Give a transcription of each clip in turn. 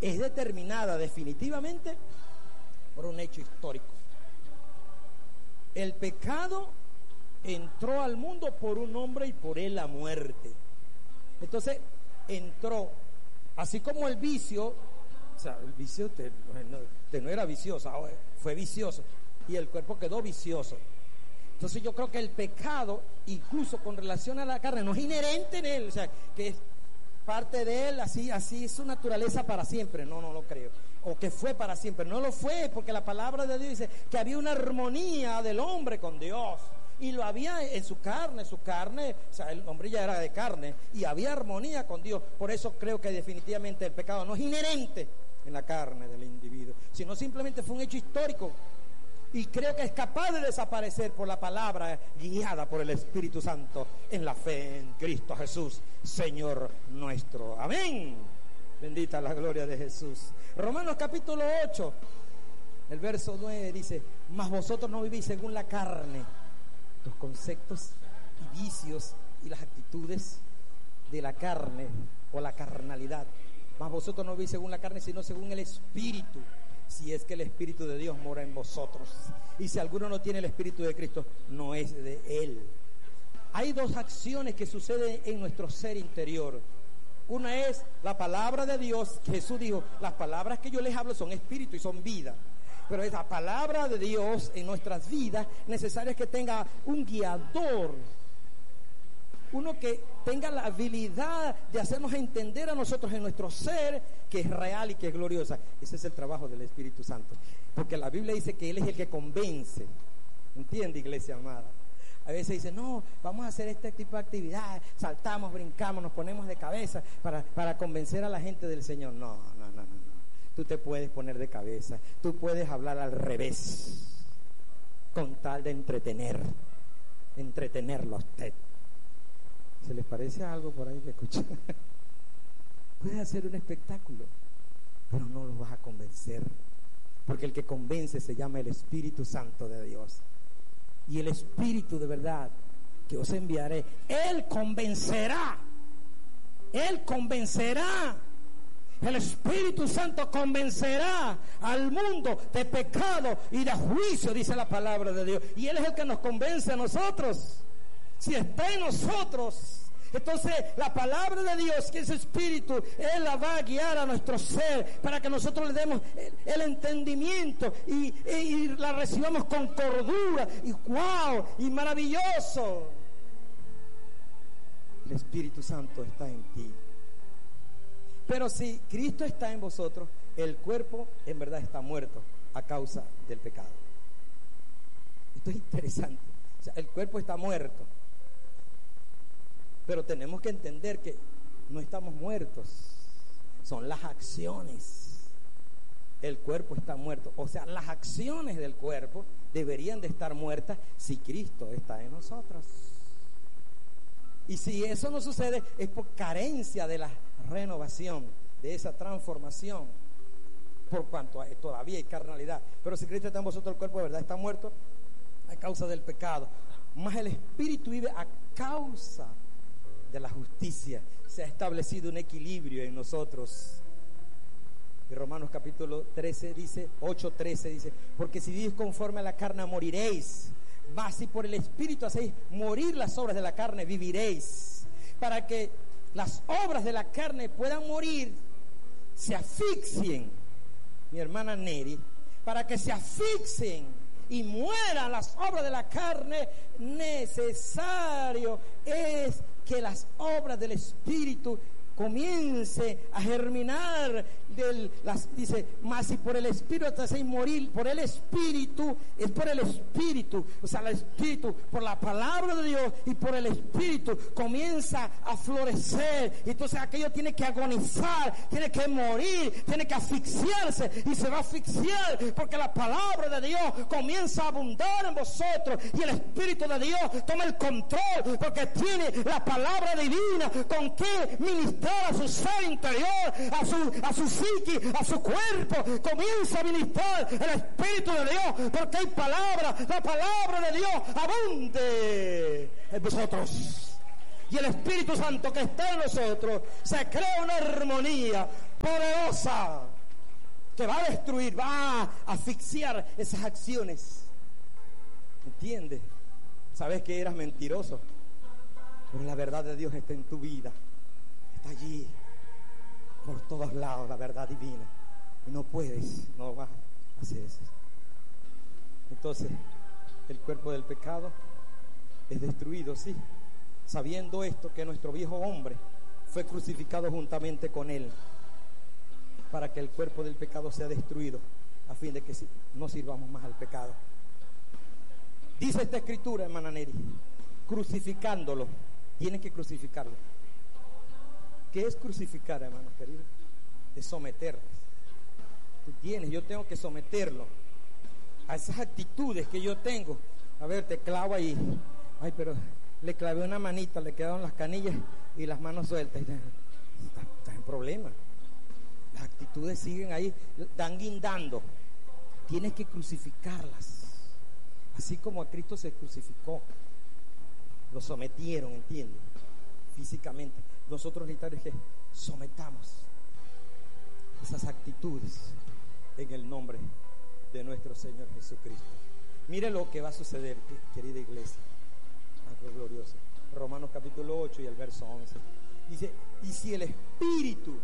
es determinada definitivamente por un hecho histórico. El pecado entró al mundo por un hombre y por él la muerte. Entonces entró, así como el vicio, o sea, el vicio no era vicioso, fue vicioso, y el cuerpo quedó vicioso. Entonces yo creo que el pecado, incluso con relación a la carne, no es inherente en él, o sea, que es parte de él, así es su naturaleza para siempre. No lo creo. O que fue para siempre. No lo fue, porque la palabra de Dios dice que había una armonía del hombre con Dios. Y lo había en su carne, o sea, el hombre ya era de carne, y había armonía con Dios. Por eso creo que definitivamente el pecado no es inherente en la carne del individuo, sino simplemente fue un hecho histórico. Y creo que es capaz de desaparecer por la palabra guiada por el Espíritu Santo en la fe en Cristo Jesús, Señor nuestro. Amén. Bendita la gloria de Jesús. Romanos capítulo 8, el verso 9 dice: mas vosotros no vivís según la carne, los conceptos y vicios y las actitudes de la carne o la carnalidad. Mas vosotros no vivís según la carne, sino según el Espíritu, si es que el Espíritu de Dios mora en vosotros. Y si alguno no tiene el Espíritu de Cristo, no es de Él. Hay dos acciones que suceden en nuestro ser interior. Una es la palabra de Dios. Jesús dijo: las palabras que yo les hablo son espíritu y son vida. Pero esa palabra de Dios en nuestras vidas, necesario es que tenga un guiador, uno que tenga la habilidad de hacernos entender a nosotros en nuestro ser que es real y que es gloriosa. Ese es el trabajo del Espíritu Santo, porque la Biblia dice que Él es el que convence. ¿Entiende, iglesia amada? A veces dicen: no, vamos a hacer este tipo de actividad, saltamos, brincamos, nos ponemos de cabeza para convencer a la gente del Señor. No. Tú te puedes poner de cabeza, tú puedes hablar al revés, con tal de entretenerlo a usted. ¿Se les parece algo por ahí que escuchan? Puedes hacer un espectáculo, pero no los vas a convencer, porque el que convence se llama el Espíritu Santo de Dios. Y el Espíritu de verdad que os enviaré, Él convencerá. El Espíritu Santo convencerá al mundo de pecado y de juicio, dice la palabra de Dios. Y Él es el que nos convence a nosotros. Si está en nosotros, entonces la palabra de Dios, que es Espíritu, Él la va a guiar a nuestro ser para que nosotros le demos el entendimiento y la recibamos con cordura y wow, y maravilloso. El Espíritu Santo está en ti. Pero si Cristo está en vosotros, el cuerpo en verdad está muerto a causa del pecado. Esto es interesante. O sea, el cuerpo está muerto, pero tenemos que entender que no estamos muertos, son las acciones. El cuerpo está muerto, o sea, las acciones del cuerpo deberían de estar muertas si Cristo está en nosotros. Y si eso no sucede, es por carencia de la renovación, de esa transformación, por cuanto todavía hay carnalidad. Pero si Cristo está en vosotros, el cuerpo de verdad está muerto a causa del pecado, mas el Espíritu vive a causa de la justicia. Se ha establecido un equilibrio en nosotros. Y Romanos capítulo 13 dice, 8:13 dice: porque si vivís conforme a la carne, moriréis, mas si por el Espíritu hacéis morir las obras de la carne, viviréis. Para que las obras de la carne puedan morir, se asfixien, mi hermana Neri, para que se asfixien y mueran las obras de la carne, necesario es que las obras del Espíritu comience a germinar. Dice: mas si por el Espíritu te hacéis morir, por el Espíritu, es por el Espíritu, o sea, el Espíritu, por la palabra de Dios y por el Espíritu comienza a florecer. Entonces aquello tiene que agonizar, tiene que morir, tiene que asfixiarse, y se va a asfixiar porque la palabra de Dios comienza a abundar en vosotros y el Espíritu de Dios toma el control, porque tiene la palabra divina con que ministrar a su ser interior, a su psiqui, a su cuerpo. Comienza a ministrar el Espíritu de Dios, porque hay palabra, la palabra de Dios abunde en vosotros. Y el Espíritu Santo que está en nosotros, se crea una armonía poderosa que va a destruir, va a asfixiar esas acciones. ¿Entiendes? Sabes que eras mentiroso, pero la verdad de Dios está en tu vida, está allí por todos lados, la verdad divina, y no vas a hacer eso. Entonces el cuerpo del pecado es destruido, sí, sabiendo esto, que nuestro viejo hombre fue crucificado juntamente con él, para que el cuerpo del pecado sea destruido, a fin de que no sirvamos más al pecado. Dice esta escritura, hermana Neri, crucificándolo. Tienes que crucificarlo. ¿Qué es crucificar, hermano querido? Es someter. Yo tengo que someterlo a esas actitudes que yo tengo. A ver, te clavo ahí. Ay, pero le clavé una manita, le quedaron las canillas y las manos sueltas. Está en problema. Las actitudes siguen ahí, dan guindando. Tienes que crucificarlas. Así como a Cristo se crucificó, lo sometieron, ¿entiendes? Físicamente. Nosotros necesitamos que sometamos esas actitudes en el nombre de nuestro Señor Jesucristo. Mire lo que va a suceder, querida iglesia. Algo glorioso. Romanos capítulo 8 y el verso 11. Dice, y si el Espíritu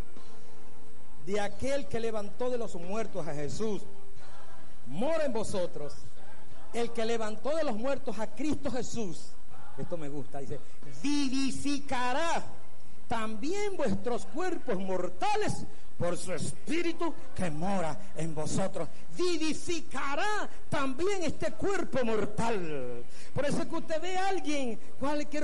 de aquel que levantó de los muertos a Jesús mora en vosotros, el que levantó de los muertos a Cristo Jesús, esto me gusta, dice, vivificará también vuestros cuerpos mortales por su Espíritu que mora en vosotros. Vivificará también este cuerpo mortal. Por eso es que usted ve a alguien, ¿qué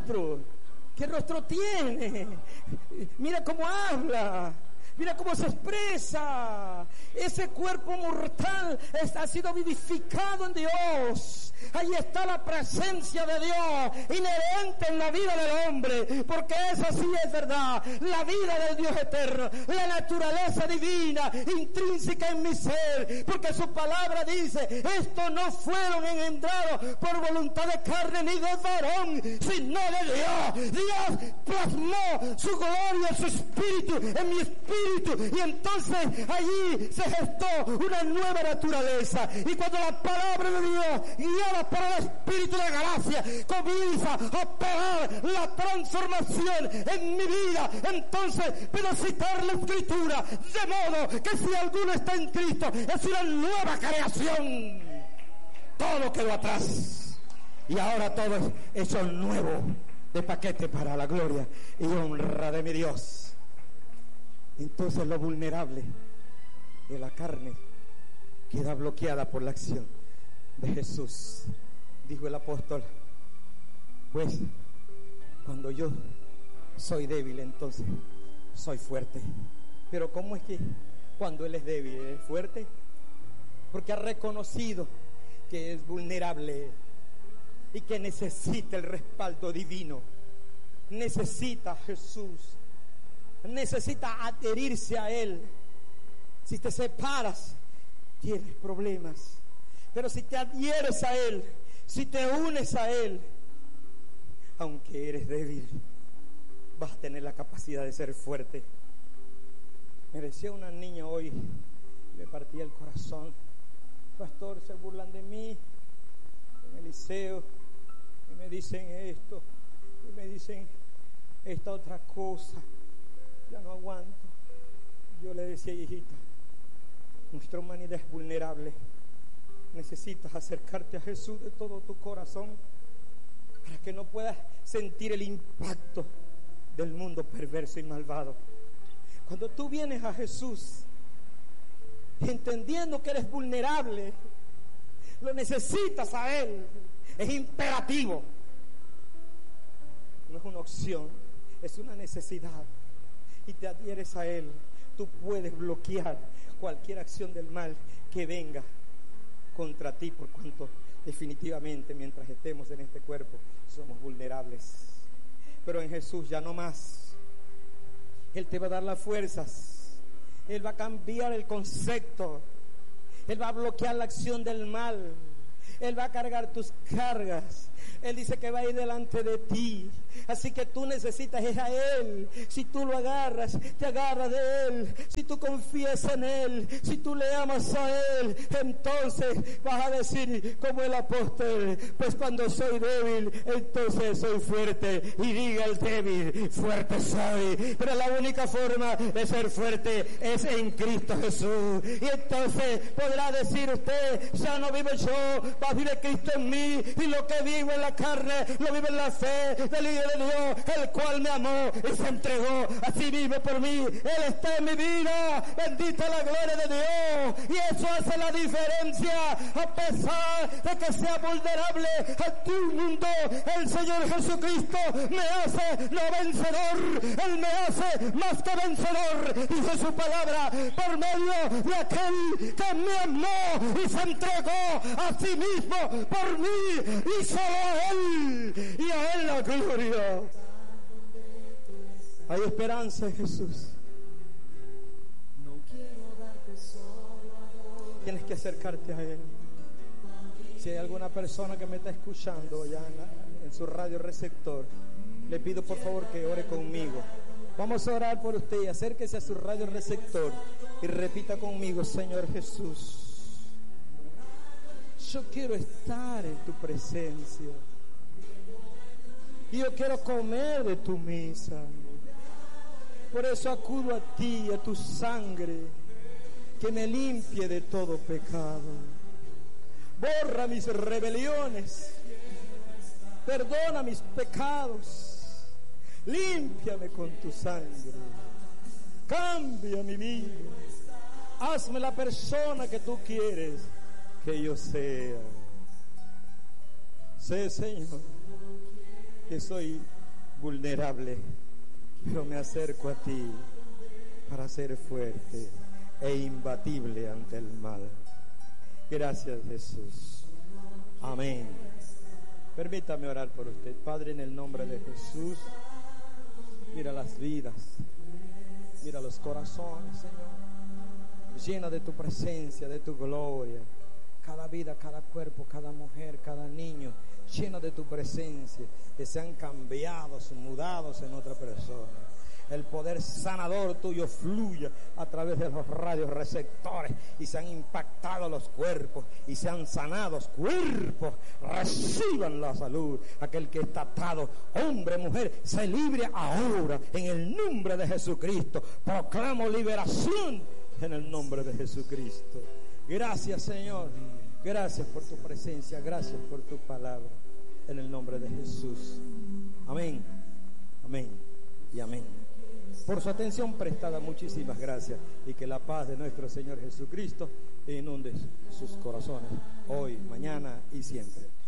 rostro tiene? Mira cómo habla. Mira cómo se expresa. Ese cuerpo mortal ha sido vivificado en Dios. Ahí está la presencia de Dios inherente en la vida del hombre, porque eso sí es verdad. La vida del Dios eterno, la naturaleza divina intrínseca en mi ser, porque su palabra dice, estos no fueron engendrados por voluntad de carne ni de varón, sino de Dios. Dios plasmó su gloria, su espíritu en mi espíritu, y entonces allí se gestó una nueva naturaleza. Y cuando la palabra de Dios, guiada por el Espíritu de gracia, comienza a operar la transformación en mi vida, entonces puedo citar la Escritura, de modo que si alguno está en Cristo, es una nueva creación. Todo quedó atrás y ahora todo es hecho nuevo, de paquete para la gloria y honra de mi Dios. Entonces lo vulnerable de la carne queda bloqueada por la acción de Jesús. Dijo el apóstol, pues cuando yo soy débil, entonces soy fuerte. Pero ¿cómo es que cuando Él es débil, Él es fuerte? Porque ha reconocido que es vulnerable y que necesita el respaldo divino. Necesita a Jesús. Necesita adherirse a Él. Si te separas, tienes problemas. Pero si te adhieres a Él, si te unes a Él, aunque eres débil, vas a tener la capacidad de ser fuerte. Me decía una niña hoy, me partía el corazón, pastor, se burlan de mí en el liceo, y me dicen esto, y me dicen esta otra cosa, ya no aguanto. Yo le decía, hijita, nuestra humanidad es vulnerable. Necesitas acercarte a Jesús de todo tu corazón para que no puedas sentir el impacto del mundo perverso y malvado. Cuando tú vienes a Jesús, entendiendo que eres vulnerable, lo necesitas a Él, es imperativo. No es una opción, es una necesidad. Y te adhieres a Él, tú puedes bloquear cualquier acción del mal que venga contra ti, por cuanto definitivamente mientras estemos en este cuerpo somos vulnerables. Pero en Jesús ya no más. Él te va a dar las fuerzas, Él va a cambiar el concepto, Él va a bloquear la acción del mal, Él va a cargar tus cargas. Él dice que va a ir delante de ti. Así que tú necesitas es a Él. Si tú lo agarras, te agarras de Él. Si tú confías en Él, si tú le amas a Él, entonces vas a decir como el apóstol: pues cuando soy débil, entonces soy fuerte. Y diga el débil: fuerte soy. Pero la única forma de ser fuerte es en Cristo Jesús. Y entonces podrá decir usted: ya no vivo yo, va a vivir Cristo en mí, y lo que vivo en la carne, lo vivo en la fe del Hijo de Dios, el cual me amó y se entregó a sí mismo por mí. Él está en mi vida, bendita la gloria de Dios, y eso hace la diferencia. A pesar de que sea vulnerable ante un mundo, el Señor Jesucristo me hace no vencedor. Él me hace más que vencedor, dice su palabra, por medio de aquel que me amó y se entregó a sí mismo por mí, y solo a Él, y a Él la gloria. Hay esperanza en Jesús. Tienes que acercarte a Él. Si hay alguna persona que me está escuchando ya en su radio receptor, le pido por favor que ore conmigo. Vamos a orar por usted. Acérquese a su radio receptor y repita conmigo: Señor Jesús, yo quiero estar en tu presencia, y yo quiero comer de tu mesa. Por eso acudo a ti, a tu sangre, que me limpie de todo pecado. Borra mis rebeliones, perdona mis pecados, límpiame con tu sangre, cambia mi vida, hazme la persona que tú quieres que yo sea. Sé, Señor, que soy vulnerable, pero me acerco a ti para ser fuerte e imbatible ante el mal. Gracias, Jesús. Amén. Permítame orar por usted. Padre, en el nombre de Jesús, mira las vidas, mira los corazones, Señor. Llena de tu presencia, de tu gloria. Cada vida, cada cuerpo, cada mujer, cada niño, llena de tu presencia, que sean cambiados, mudados en otra persona. El poder sanador tuyo fluya a través de los radioreceptores y se han impactado los cuerpos y sean sanados cuerpos. Reciban la salud. Aquel que está atado, hombre, mujer, se libre ahora en el nombre de Jesucristo. Proclamo liberación en el nombre de Jesucristo. Gracias, Señor. Gracias por tu presencia. Gracias por tu palabra. En el nombre de Jesús. Amén. Amén y amén. Por su atención prestada, muchísimas gracias, y que la paz de nuestro Señor Jesucristo inunde sus corazones hoy, mañana y siempre.